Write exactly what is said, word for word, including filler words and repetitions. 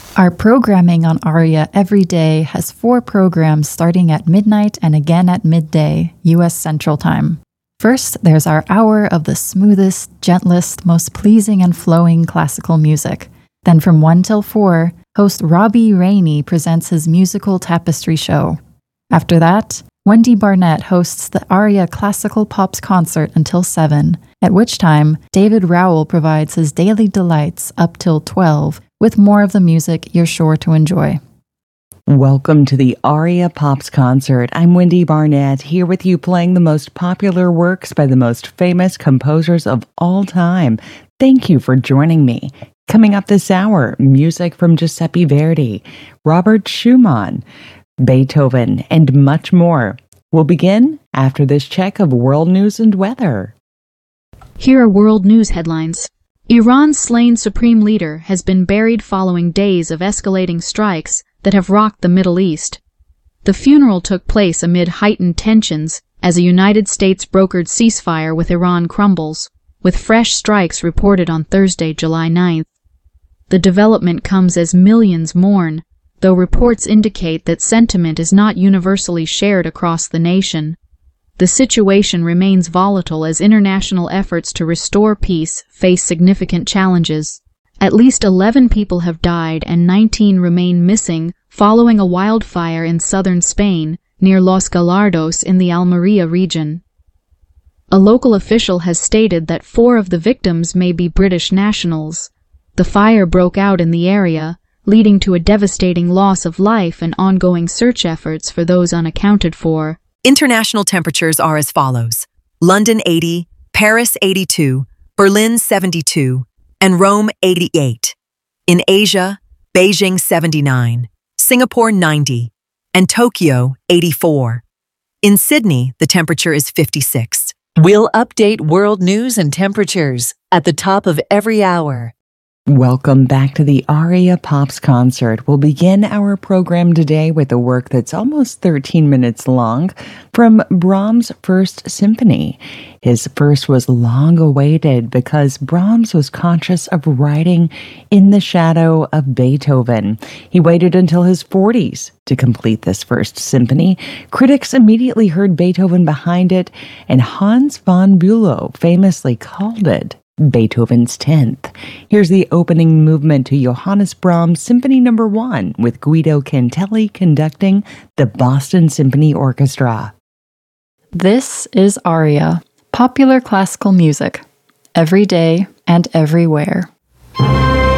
Our programming on Aria every day has four programs starting at midnight and again at midday, U S Central Time. First, there's our hour of the smoothest, gentlest, most pleasing and flowing classical music. Then from one till four, host Robbie Rainey presents his musical tapestry show. After that, Wendy Barnett hosts the Aria Classical Pops concert until seven, at which time David Rowell provides his daily delights up till twelve, with more of the music you're sure to enjoy. Welcome to the Aria Pops concert. I'm Wendy Barnett, here with you playing the most popular works by the most famous composers of all time. Thank you for joining me. Coming up this hour, music from Giuseppe Verdi, Robert Schumann, Beethoven, and much more. We'll begin after this check of world news and weather. Here are world news headlines. Iran's slain supreme leader has been buried following days of escalating strikes that have rocked the Middle East. The funeral took place amid heightened tensions as a United States brokered ceasefire with Iran crumbles, with fresh strikes reported on Thursday, July ninth. The development comes as millions mourn, though reports indicate that sentiment is not universally shared across the nation. The situation remains volatile as international efforts to restore peace face significant challenges. At least eleven people have died and nineteen remain missing following a wildfire in southern Spain near Los Gallardos in the Almeria region. A local official has stated that four of the victims may be British nationals. The fire broke out in the area, leading to a devastating loss of life and ongoing search efforts for those unaccounted for. International temperatures are as follows: London eighty, Paris eighty-two, Berlin seventy-two, and Rome eighty-eight. In Asia, Beijing seventy-nine, Singapore ninety, and Tokyo eighty-four. In Sydney, the temperature is fifty-six. We'll update world news and temperatures at the top of every hour. Welcome back to the Aria Pops concert. We'll begin our program today with a work that's almost thirteen minutes long from Brahms' First Symphony. His first was long awaited because Brahms was conscious of writing in the shadow of Beethoven. He waited until his forties to complete this First Symphony. Critics immediately heard Beethoven behind it, and Hans von Bülow famously called it Beethoven's tenth. Here's the opening movement to Johannes Brahms Symphony Number One with Guido Cantelli conducting the Boston Symphony Orchestra. This is Aria, popular classical music, every day and everywhere.